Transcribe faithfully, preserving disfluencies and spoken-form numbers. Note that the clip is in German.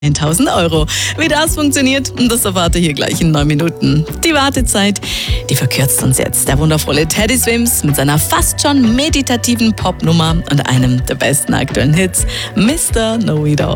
tausend Euro. Wie das funktioniert, das erfahrt ihr hier gleich in neun Minuten. Die Wartezeit, die verkürzt uns jetzt der wundervolle Teddy Swims mit seiner fast schon meditativen Popnummer und einem der besten aktuellen Hits, Mister Know It All.